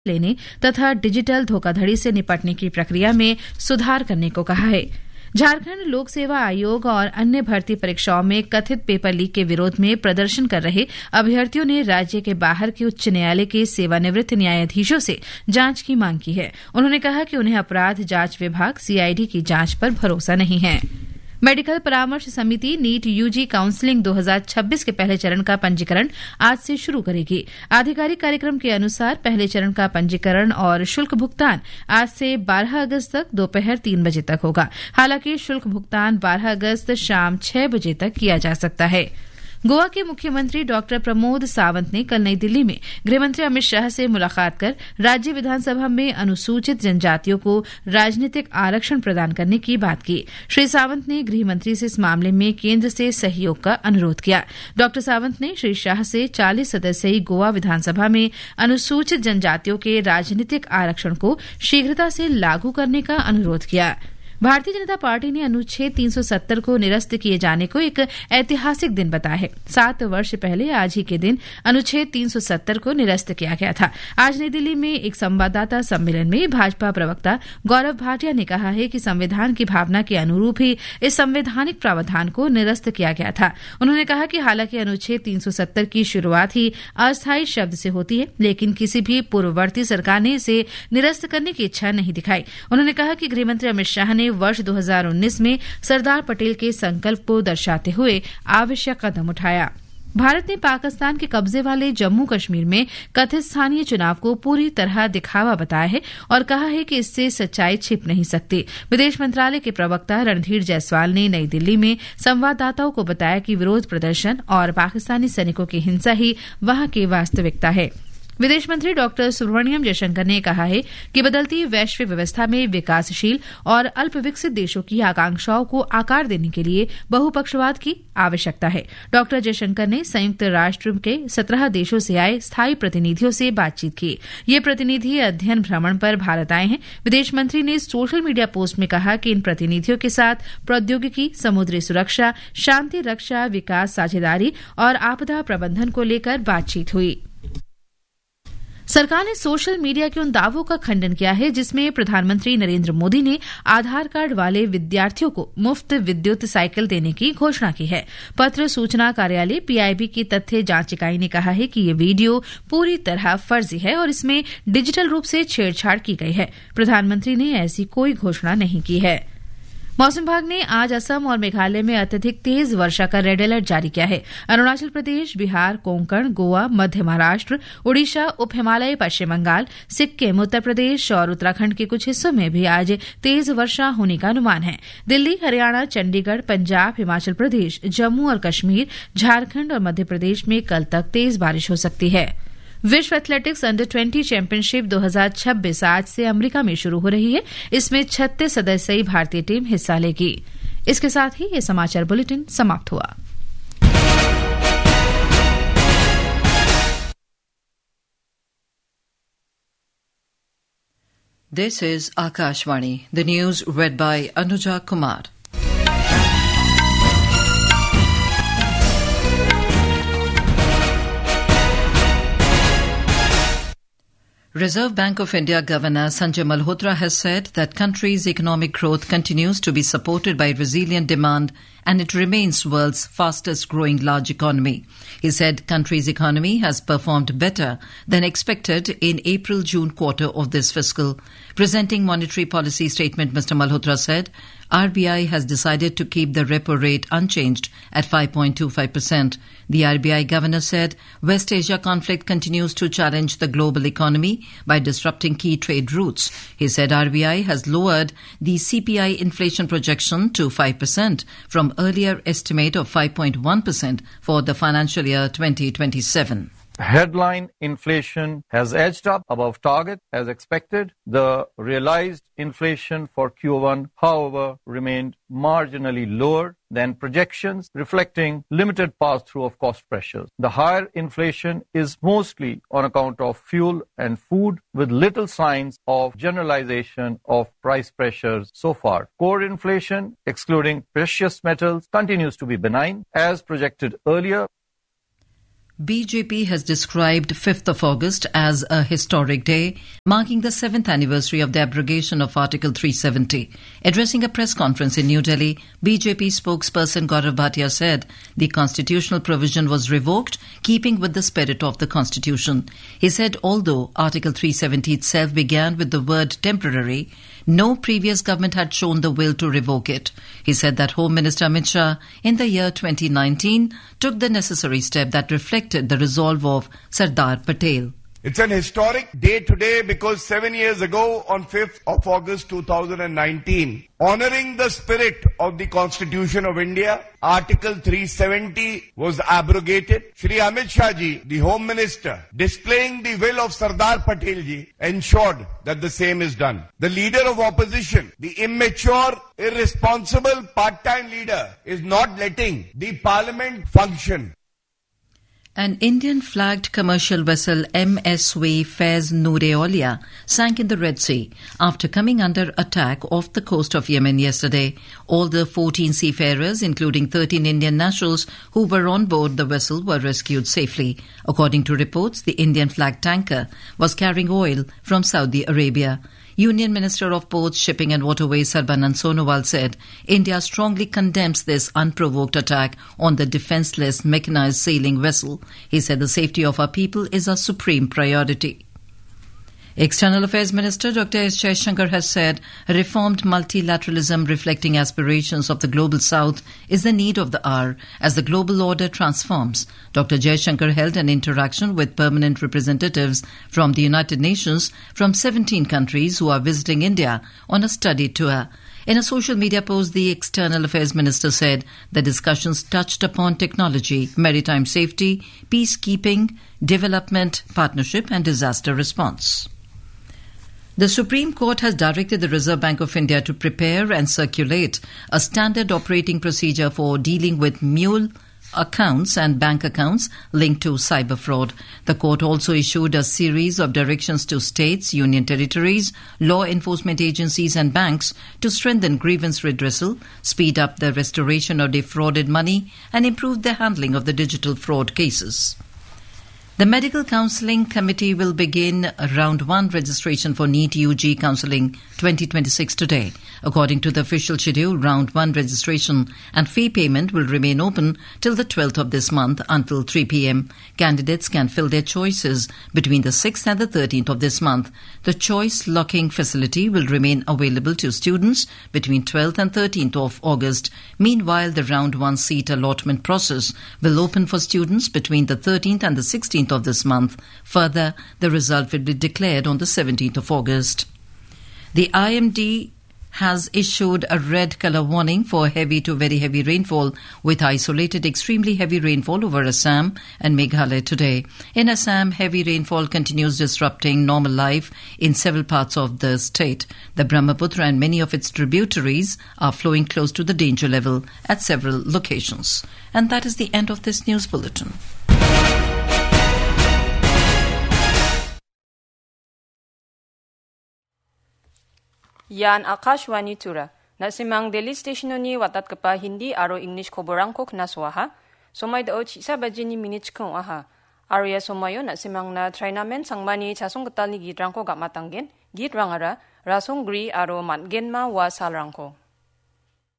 लेने तथा डिजिटल धोखाधड़ी से निपटने की प्रक्रिया में सुधार करने को कहा है। झारखंड लोक सेवा आयोग और अन्य भर्ती परीक्षाओं में कथित पेपर लीक के विरोध में प्रदर्शन कर रहे अभ्यर्थियों ने राज्य के बाहर के उच्च न्यायालय के सेवानिवृत्त न्यायाधीशों से जांच की मांग की है। उन्होंने कहा कि उन्हें अपराध जांच विभाग सीआईडी की जांच पर भरोसा नहीं है। मेडिकल परामर्श समिति नीट यूजी काउंसलिंग 2026 के पहले चरण का पंजीकरण आज से शुरू करेगी। आधिकारिक कार्यक्रम के अनुसार पहले चरण का पंजीकरण और शुल्क भुगतान आज से 12 अगस्त तक दोपहर 3 बजे तक होगा। हालांकि शुल्क भुगतान 12 अगस्त शाम 6 बजे तक किया जा सकता है। गोवा के मुख्यमंत्री डॉ प्रमोद सावंत ने कल नई दिल्ली में गृहमंत्री अमित शाह से मुलाकात कर राज्य विधानसभा में अनुसूचित जनजातियों को राजनीतिक आरक्षण प्रदान करने की बात की। श्री सावंत ने गृहमंत्री से इस मामले में केंद्र से सहयोग का अनुरोध किया। डॉ सावंत ने श्री शाह से 40 सदस्यीय गोवा विधानसभा में अनुसूचित जनजातियों के राजनीतिक आरक्षण को शीघ्रता से लागू करने का अनुरोध किया। भारतीय जनता पार्टी ने अनुच्छेद 370 को निरस्त किए जाने को एक ऐतिहासिक दिन बताया है। 7 वर्ष पहले आज ही के दिन अनुच्छेद 370 को निरस्त किया गया था। आज नई दिल्ली में एक संवाददाता सम्मेलन में भाजपा प्रवक्ता गौरव भाटिया ने कहा है कि संविधान की भावना के अनुरूप ही इस संवैधानिक प्रावधान को निरस्त किया गया था। उन्होंने कहा कि हालांकि अनुच्छेद 370 की शुरूआत ही अस्थायी शब्द से होती है, लेकिन किसी भी पूर्ववर्ती सरकार ने इसे निरस्त करने की इच्छा नहीं दिखाई। उन्होंने कहा कि गृहमंत्री अमित शाह ने वर्ष 2019 में सरदार पटेल के संकल्प को दर्शाते हुए आवश्यक कदम उठाया। भारत ने पाकिस्तान के कब्जे वाले जम्मू कश्मीर में कथित स्थानीय चुनाव को पूरी तरह दिखावा बताया है और कहा है कि इससे सच्चाई छिप नहीं सकती। विदेश मंत्रालय के प्रवक्ता रणधीर जायसवाल ने नई दिल्ली में संवाददाताओं को बताया कि विरोध प्रदर्शन और पाकिस्तानी सैनिकों की हिंसा ही वहां की वास्तविकता है। विदेश मंत्री डॉ सुब्रमण्यम जयशंकर ने कहा है कि बदलती वैश्विक व्यवस्था में विकासशील और अल्पविकसित देशों की आकांक्षाओं को आकार देने के लिए बहुपक्षवाद की आवश्यकता है। डॉ जयशंकर ने संयुक्त राष्ट्र के 17 देशों से आए स्थायी प्रतिनिधियों से बातचीत की। ये प्रतिनिधि अध्ययन भ्रमण पर भारत आए हैं। विदेश मंत्री ने सोशल मीडिया पोस्ट में कहा कि इन प्रतिनिधियों के साथ प्रौद्योगिकी, समुद्री सुरक्षा, शांति रक्षा, विकास साझेदारी और आपदा प्रबंधन को लेकर बातचीत हुई। सरकार ने सोशल मीडिया के उन दावों का खंडन किया है जिसमें प्रधानमंत्री नरेंद्र मोदी ने आधार कार्ड वाले विद्यार्थियों को मुफ्त विद्युत साइकिल देने की घोषणा की है। पत्र सूचना कार्यालय पीआईबी की तथ्य जांच इकाई ने कहा है कि ये वीडियो पूरी तरह फर्जी है और इसमें डिजिटल रूप से छेड़छाड़ की गई है। प्रधानमंत्री ने ऐसी कोई घोषणा नहीं की है। मौसम विभाग ने आज असम और मेघालय में अत्यधिक तेज वर्षा का रेड अलर्ट जारी किया है। अरुणाचल प्रदेश, बिहार, कोंकण, गोवा, मध्य महाराष्ट्र, ओडिशा, उप हिमालय, पश्चिम बंगाल, सिक्किम, उत्तर प्रदेश और उत्तराखंड के कुछ हिस्सों में भी आज तेज वर्षा होने का अनुमान है। दिल्ली, हरियाणा, चंडीगढ़, पंजाब, हिमाचल प्रदेश, जम्मू और कश्मीर, झारखंड और मध्य प्रदेश में कल तक तेज बारिश हो सकती है। विश्व एथलेटिक्स अंडर 20 चैंपियनशिप 2026 आज से अमेरिका में शुरू हो रही है। इसमें 36 सदस्यीय भारतीय टीम हिस्सा लेगी। इसके साथ ही ये समाचार बुलेटिन समाप्त हुआ। This is Akashvani. The news read by Anuja Kumar. Reserve Bank of India Governor Sanjay Malhotra has said that country's economic growth continues to be supported by resilient demand and it remains world's fastest growing large economy. He said country's economy has performed better than expected in April-June quarter of this fiscal. Presenting monetary policy statement, Mr. Malhotra said RBI has decided to keep the repo rate unchanged at 5.25%. The RBI governor said West Asia conflict continues to challenge the global economy by disrupting key trade routes. He said RBI has lowered the CPI inflation projection to 5% from earlier estimate of 5.1% for the financial year 2027. Headline inflation has edged up above target as expected. The realized inflation for Q1, however, remained marginally lower than projections, reflecting limited pass-through of cost pressures. The higher inflation is mostly on account of fuel and food, with little signs of generalization of price pressures so far. Core inflation, excluding precious metals, continues to be benign as projected earlier. BJP has described 5th of August as a historic day, marking the 7th anniversary of the abrogation of Article 370. Addressing a press conference in New Delhi, BJP spokesperson Gaurav Bhatia said the constitutional provision was revoked, keeping with the spirit of the constitution. He said although Article 370 itself began with the word temporary, no previous government had shown the will to revoke it. He said that Home Minister Amit Shah in the year 2019 took the necessary step that reflected the resolve of Sardar Patel. It's an historic day today because 7 years ago on 5th of August 2019, honoring the spirit of the Constitution of India, Article 370 was abrogated. Shri Amit Shah ji, the Home Minister, displaying the will of Sardar Patel ji, ensured that the same is done. The leader of opposition, the immature, irresponsible part-time leader, is not letting the parliament function. An Indian-flagged commercial vessel MSV Faiz Noor-e-Aulia sank in the Red Sea after coming under attack off the coast of Yemen yesterday. All the 14 seafarers, including 13 Indian nationals who were on board the vessel, were rescued safely. According to reports, the Indian-flagged tanker was carrying oil from Saudi Arabia. Union Minister of Ports, Shipping and Waterways Sarbanand Sonowal said India strongly condemns this unprovoked attack on the defenceless mechanized sailing vessel. He said the safety of our people is our supreme priority. External Affairs Minister Dr. S. Jaishankar has said reformed multilateralism reflecting aspirations of the global south is the need of the hour as the global order transforms. Dr. Jaishankar held an interaction with permanent representatives from the United Nations from 17 countries who are visiting India on a study tour. In a social media post, the External Affairs Minister said the discussions touched upon technology, maritime safety, peacekeeping, development, partnership and disaster response. The Supreme Court has directed the Reserve Bank of India to prepare and circulate a standard operating procedure for dealing with mule accounts and bank accounts linked to cyber fraud. The court also issued a series of directions to states, union territories, law enforcement agencies and banks to strengthen grievance redressal, speed up the restoration of defrauded money and improve the handling of the digital fraud cases. The Medical Counselling Committee will begin Round 1 registration for NEET UG Counselling 2026 today. According to the official schedule, Round 1 registration and fee payment will remain open till the 12th of this month until 3 p.m. Candidates can fill their choices between the 6th and the 13th of this month. The choice locking facility will remain available to students between 12th and 13th of August. Meanwhile, the Round 1 seat allotment process will open for students between the 13th and the 16th of this month. Further, the result will be declared on the 17th of August. The IMD has issued a red colour warning for heavy to very heavy rainfall with isolated extremely heavy rainfall over Assam and Meghalaya today. In Assam, heavy rainfall continues disrupting normal life in several parts of the state. The Brahmaputra and many of its tributaries are flowing close to the danger level at several locations. And that is the end of this news bulletin. Yan Akashwani Tura. Nasimang Delhi stationoni watat kapa Hindi aro English koborangko knaswaha. Somay dao chisa bajini minutes kong aha. Arya somayo nasimang na trainamen sangmani chasong katali gitrangko gamatanggen. Gitrangara rasong gri aro matgenma wa salrangko.